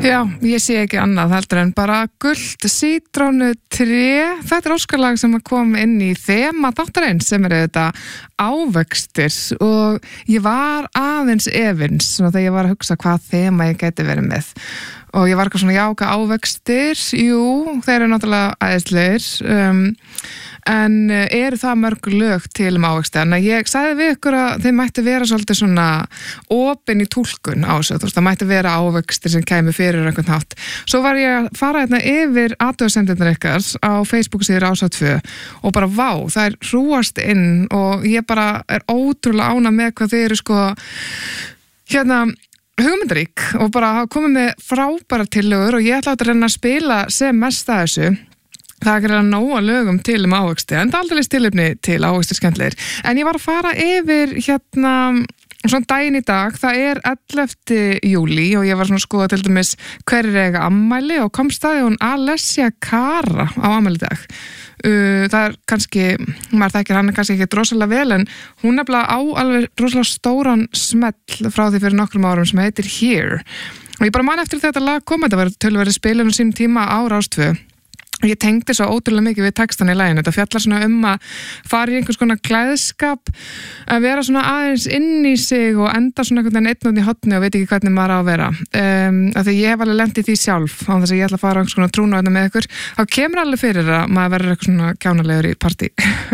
Já, ég sé ekki annað heldur en bara gult sítrónu tré. Þetta óskalag sem kom inn í þema þáttarins sem þetta ávextir og ég var aðeins efins þegar ég var að hugsa hvað þema ég gæti verið með og ég var eitthvað svona jáka ávextir, jú, þeir eru náttúrulega æðislegir en eru það mörg lög til ávexti, en ég sagði við ykkur að þeir mætti vera svolítið svona opin í túlkun á þessu, þú veist, það mætti vera ávextir sem kæmi fyrir einhvern hátt. Svo var ég að fara hérna yfir athugasemdirnar ykkar á Facebook síður Ásá 2 og bara vá, það er hrúast inn og ég bara er ótrúlega ánægð með hvað þið eru sko hérna hugmyndarík og bara hafa komið með frábærar tillögur og ég ætla að reyna að spila sem mest að þessu. Það er að nóga lögum til ávexti, en það er aldrei tilefni til ávexti skemmtilegir. En ég var að fara yfir hérna svona daginn í dag, það er 11. júlí og ég var svona að skoða til dæmis hverjir eiga afmæli og komst það hún Alessia Cara á afmæli dag. Það er kannski, maður þekkir hann kannski ekki rosalega vel en hún nefnilega á alveg rosalega stóran smell frá því fyrir nokkrum árum sem heitir Here. Og ég bara man eftir þetta lag kom, þetta var tölverið spilun á sínum tíma á Rás 2. Ég tengdi svo ótrúlega mikið við textan í laginu. Þetta fjallar svona að fara í einhvers konar klæðskap, að vera svona aðeins inn í sig og enda svona einhvern veginn einn út í hotni og veit ekki hvernig maður á að vera. Af því ég hef alveg lent í því sjálf, á þess að ég ætla að fara einhvers konar trúna með ykkur. Þá kemur alveg fyrir að maður verður eitthvað svona kjánalegur í partí.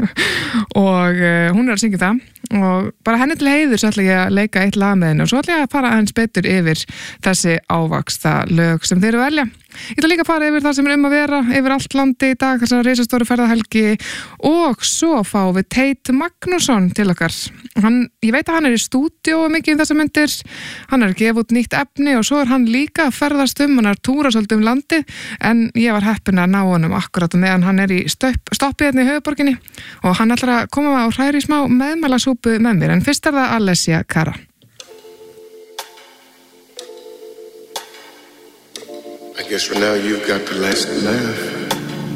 Og hún er að syngja það og bara henni til heiður svo ætla ég að leika eitt lag með henni og svo ætla ég að fara aðeins betur yfir þessi ávaxta lög sem þeir eru velja. Ég ætla líka að fara yfir það sem er að vera yfir allt landi í dag, þessar risastóru ferðahelgi og svo fáum við Tate Magnússon til okkar. Ég veit að hann er í stúdíó mikið þessar myndir, hann er að gefa út nýtt efni og svo er hann líka að ferðast hann er að túra svolítið landi en ég var heppin að ná honum akkurat meðan hann er í stoppi hérna í höfuðborginni og hann ætlar að koma og hræri í smá meðmælasúpu með mér en fyrst er það Alessia Cara. I guess for now you've got the last laugh.